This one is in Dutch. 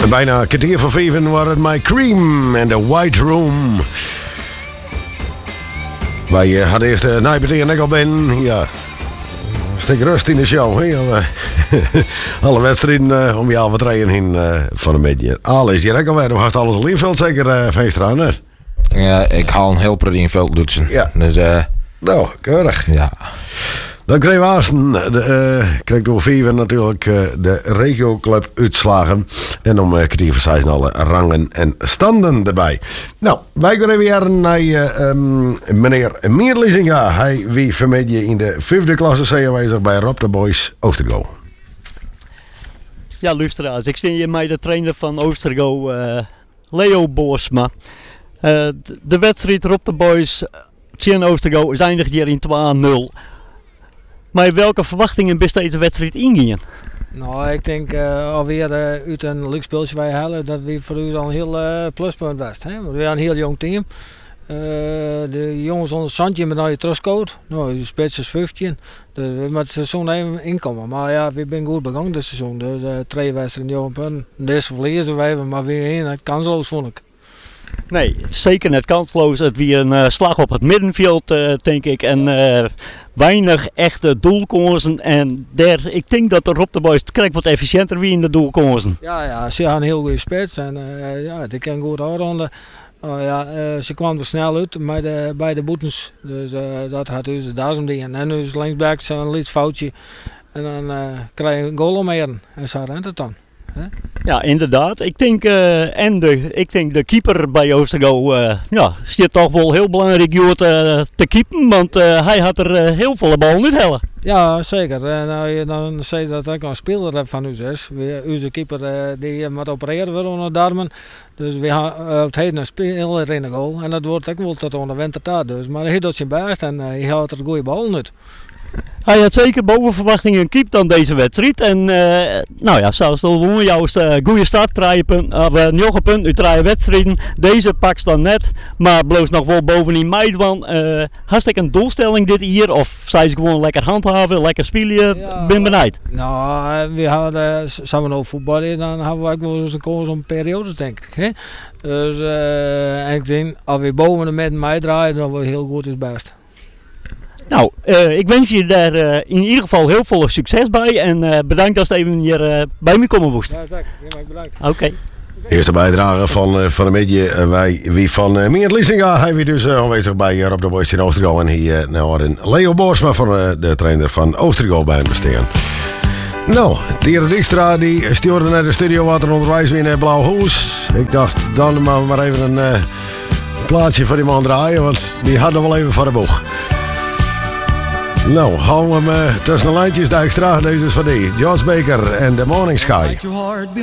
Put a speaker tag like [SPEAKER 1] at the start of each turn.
[SPEAKER 1] Bijna een kwartier voor 5 was het My Cream en The White Room. Wij hadden eerst Nijpert en ik al ben. Ja, stik rust in de show. Hè? Alle wedstrijden om je al wat rijden heen van een beetje. Alles direct alweer. Dan had alles al inveld zeker feestraan, hè?
[SPEAKER 2] Ja, ik haal een helper in veld Lutsen.
[SPEAKER 1] Ja.
[SPEAKER 2] Dus,
[SPEAKER 1] nou, keurig.
[SPEAKER 2] ja.
[SPEAKER 1] Dan kreeg Waassen, kreeg door 4 natuurlijk de regioclub uitslagen. En om kwartier voor 6 alle rangen en standen erbij. Nou, wij gaan even naar meneer Meerlisinga. Hij wie vermedje in de 5e klasse aanwezig bij Rob de Boys Oostergo.
[SPEAKER 3] Ja, luisteraars, ik sta hier met de trainer van Oostergo, Leo Boersma. De wedstrijd Rob de Boys tegen Oostergo is eindigd hier in 2-0. Maar welke verwachtingen best deze wedstrijd ingingen?
[SPEAKER 4] Nou, ik denk alweer uit een leuk speeltje wij halen, dat we voor ons al een heel pluspunt was. Hè? Want we zijn een heel jong team. De jongens onder Santje met nou je trustcode. Nou, de spits is 15. Dus we met het seizoen even inkomen. Maar ja, we zijn goed begonnen dit seizoen. Dus 3 wedstrijden op punten. Deze verliezen wij, maar weer een kansloos vond ik.
[SPEAKER 3] Nee, zeker net kansloos. Het weer een slag op het middenveld, denk ik. En weinig echte doelkansen. En ik denk dat de Rob de Boys krijgt wat efficiënter wie in de doelkansen.
[SPEAKER 4] Ja, ze hebben een heel goede spits. En ja, die kan goed aanronden. Ze kwam er snel uit bij de boetens. Dus dat had dus de daarom. En dus linksback zo'n licht foutje. En dan krijg je een goal omheen. En zo rent het dan. He?
[SPEAKER 3] Ja, inderdaad. Ik denk de keeper bij Oostergo zit toch wel heel belangrijk te keepen. Want hij had er heel veel ballen uit hellen.
[SPEAKER 4] Ja, zeker. En dan zei dat ik een speler van ons is. Onze keeper die moet opereren worden onder Darmen. Dus we gaan het heden een speler in de goal. En dat wordt ook wel tot onder wintertijd. Dus. Maar hij doet zijn best en hij houdt er goede ballen uit.
[SPEAKER 3] Hij had zeker boven verwachtingen keept dan deze wedstrijd. En zoals de juist goede start, 9 punten uit 3 wedstrijden. Deze pakt dan net, maar bloos nog wel bovenin Meidwan. Had ik een doelstelling dit hier? Of zei ze gewoon lekker handhaven, lekker spelen? Ja, ben benieuwd.
[SPEAKER 4] Nou, we hadden, zou we nou voetballen, dan hebben we ook wel eens een kans om een periode, denk ik. Hè? Dus ik denk, als we boven de midden meedraaien, dan wordt heel goed is best.
[SPEAKER 3] Nou, ik wens je daar in ieder geval heel veel succes bij en bedankt dat je even hier bij me komen moest.
[SPEAKER 4] Ja, zeker. Ja, bedankt.
[SPEAKER 3] Oké.
[SPEAKER 1] Eerste bijdrage van een beetje wie van Meert Lisinga. Hij weer dus aanwezig bij Rob de Boys in Oostergo. En hier Leo Boersma van de trainer van Oostergo bij hem bestaan. Nou, Tere Dijkstra die stuurde naar de studio wateronderwijs weer in Blauw Hoes. Ik dacht, dan maar even een plaatsje voor die man draaien, want die hadden wel even voor de boeg. Nou, hou hem tussen de lijntjes, Dijkstra. Deze is van die George Baker en The Morning Sky.